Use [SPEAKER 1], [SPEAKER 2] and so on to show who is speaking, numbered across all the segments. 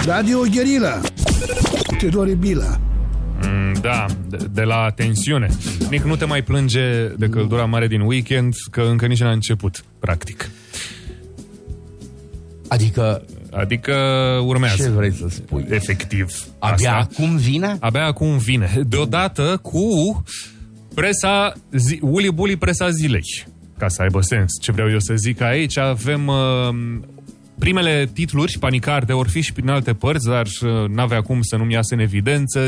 [SPEAKER 1] Radio Guerilla. Teodore Bila.
[SPEAKER 2] Da, de la tensiune. Nic, nu te mai plânge de căldura mare din weekend, că încă nici n-a început, practic. Adică urmează.
[SPEAKER 3] Ce vrei să spui?
[SPEAKER 2] Efectiv.
[SPEAKER 3] Abia
[SPEAKER 2] asta.
[SPEAKER 3] acum vine?
[SPEAKER 2] Abia acum vine. Deodată cu presa, uli-buli presa zilei. Ca să aibă sens. Ce vreau eu să zic aici, avem primele titluri panicarte, ori fi și prin alte părți, dar n-avea cum să nu-mi iasă în evidență.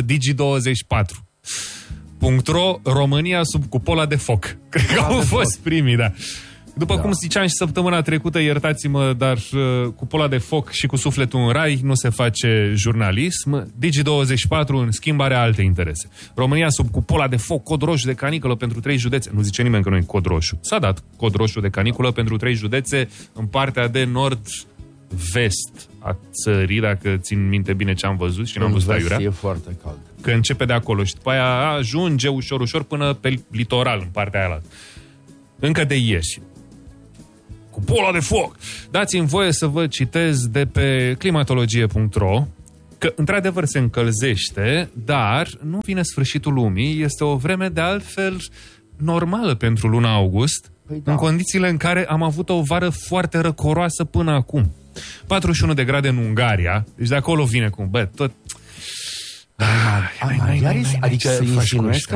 [SPEAKER 2] Digi24.ro, România sub cupola de foc. Cred că au fost primii, da. După cum ziceam și săptămâna trecută, iertați-mă, dar cupola de foc și cu sufletul în rai nu se face jurnalism. Digi24, în schimb, are alte interese. România sub cupola de foc, cod roșu de caniculă pentru 3 județe. Nu zice nimeni că nu e cod roșu. S-a dat cod roșu de caniculă pentru 3 județe în partea de nord-vest a țării, dacă țin minte bine ce am văzut și n-am văzut aiurea.
[SPEAKER 3] E foarte cald.
[SPEAKER 2] Că începe de acolo și după aia ajunge ușor până pe litoral, în partea aia. Încă de ieri. Cupola de foc! Dați-mi voie să vă citez de pe climatologie.ro că într-adevăr se încălzește, dar nu vine sfârșitul lumii, este o vreme de altfel normală pentru luna august, în condițiile în care am avut o vară foarte răcoroasă până acum. 41 de grade în Ungaria, deci de acolo vine cum, tot...
[SPEAKER 3] Adică insinuezi